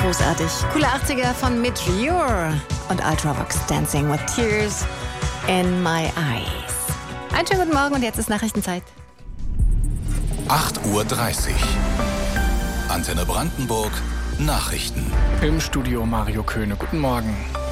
Großartig. Coole 80er von Meteor und Ultravox, Dancing with Tears in My Eyes. Einen schönen guten Morgen und jetzt ist Nachrichtenzeit. 8:30 Uhr. Antenne Brandenburg, Nachrichten. Im Studio Mario Köhne. Guten Morgen.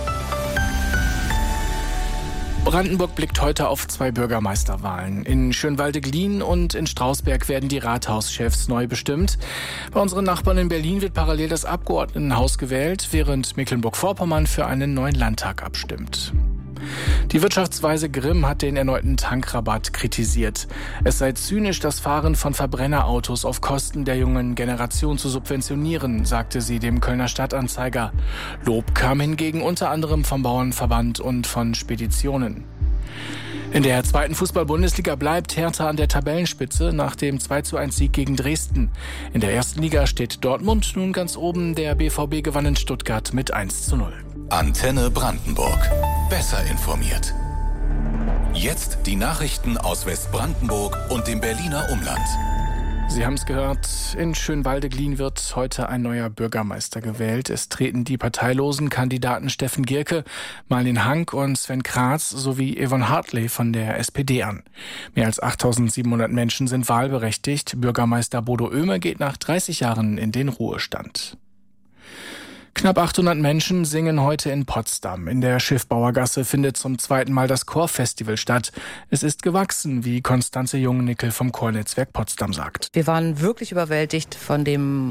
Brandenburg blickt heute auf 2 Bürgermeisterwahlen. In Schönwalde-Glien und in Strausberg werden die Rathauschefs neu bestimmt. Bei unseren Nachbarn in Berlin wird parallel das Abgeordnetenhaus gewählt, während Mecklenburg-Vorpommern für einen neuen Landtag abstimmt. Die Wirtschaftsweise Grimm hat den erneuten Tankrabatt kritisiert. Es sei zynisch, das Fahren von Verbrennerautos auf Kosten der jungen Generation zu subventionieren, sagte sie dem Kölner Stadtanzeiger. Lob kam hingegen unter anderem vom Bauernverband und von Speditionen. In der 2. Fußball-Bundesliga bleibt Hertha an der Tabellenspitze nach dem 2:1-Sieg gegen Dresden. In der 1. Liga steht Dortmund nun ganz oben. Der BVB gewann in Stuttgart mit 1:0. Antenne Brandenburg. Besser informiert. Jetzt die Nachrichten aus Westbrandenburg und dem Berliner Umland. Sie haben es gehört, in Schönwalde-Glien wird heute ein neuer Bürgermeister gewählt. Es treten die parteilosen Kandidaten Steffen Gierke, Marlin Hank und Sven Kratz sowie Yvonne Hartley von der SPD an. Mehr als 8.700 Menschen sind wahlberechtigt. Bürgermeister Bodo Oehme geht nach 30 Jahren in den Ruhestand. Knapp 800 Menschen singen heute in Potsdam. In der Schiffbauergasse findet zum 2. Mal das Chorfestival statt. Es ist gewachsen, wie Konstanze Jungnickel vom Chornetzwerk Potsdam sagt. Wir waren wirklich überwältigt von dem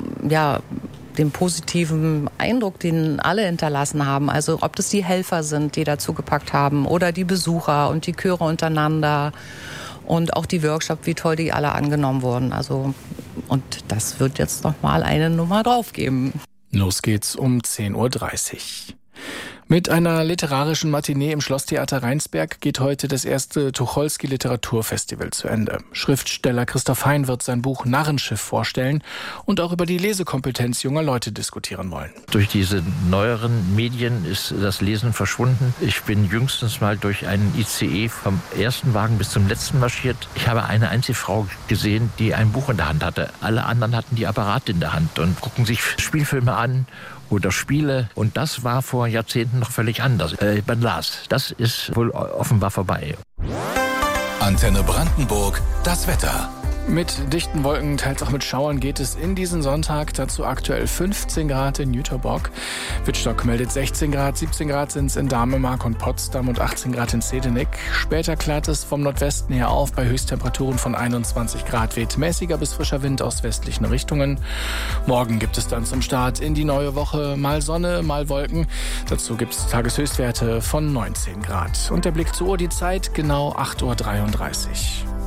positiven Eindruck, den alle hinterlassen haben. Also ob das die Helfer sind, die dazu gepackt haben, oder die Besucher und die Chöre untereinander und auch die Workshop, wie toll die alle angenommen wurden. Und das wird jetzt noch mal eine Nummer drauf geben. Los geht's um 10:30 Uhr. Mit einer literarischen Matinee im Schlosstheater Rheinsberg geht heute das erste Tucholsky-Literaturfestival zu Ende. Schriftsteller Christoph Hein wird sein Buch Narrenschiff vorstellen und auch über die Lesekompetenz junger Leute diskutieren wollen. Durch diese neueren Medien ist das Lesen verschwunden. Ich bin jüngstens mal durch einen ICE vom ersten Wagen bis zum letzten marschiert. Ich habe eine einzige Frau gesehen, die ein Buch in der Hand hatte. Alle anderen hatten die Apparate in der Hand und gucken sich Spielfilme an oder Spiele. Und das war vor Jahrzehnten noch völlig anders. Man las. Das ist wohl offenbar vorbei. Antenne Brandenburg, das Wetter. Mit dichten Wolken, teils auch mit Schauern geht es in diesen Sonntag. Dazu aktuell 15 Grad in Jüterbock. Wittstock meldet 16 Grad, 17 Grad sind es in Damemark und Potsdam und 18 Grad in Zedenik. Später klart es vom Nordwesten her auf bei Höchsttemperaturen von 21 Grad. Weht mäßiger bis frischer Wind aus westlichen Richtungen. Morgen gibt es dann zum Start in die neue Woche mal Sonne, mal Wolken. Dazu gibt es Tageshöchstwerte von 19 Grad. Und der Blick zur Uhr, die Zeit, genau 8:33 Uhr.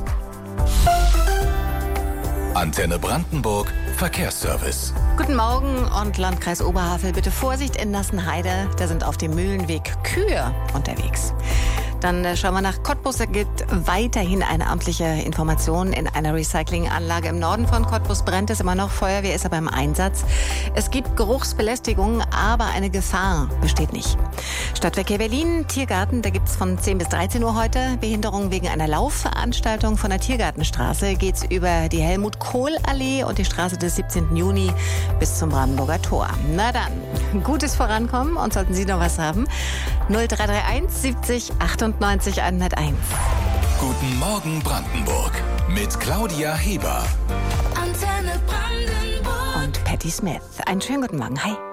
Antenne Brandenburg, Verkehrsservice. Guten Morgen und Landkreis Oberhavel. Bitte Vorsicht in Nassenheide. Da sind auf dem Mühlenweg Kühe unterwegs. Dann schauen wir nach Cottbus. Da gibt weiterhin eine amtliche Information. In einer Recyclinganlage im Norden von Cottbus brennt es immer noch. Feuerwehr ist aber im Einsatz. Es gibt Geruchsbelästigung, aber eine Gefahr besteht nicht. Stadtverkehr Berlin, Tiergarten, da gibt es von 10 bis 13 Uhr heute Behinderung wegen einer Laufveranstaltung. Von der Tiergartenstraße geht es über die Helmut-Kohl-Allee und die Straße des 17. Juni bis zum Brandenburger Tor. Na dann, gutes Vorankommen, und sollten Sie noch was haben, 0331 70 98 101. Guten Morgen Brandenburg mit Claudia Heber. Antenne Brandenburg und Patti Smith. Einen schönen guten Morgen. Hi.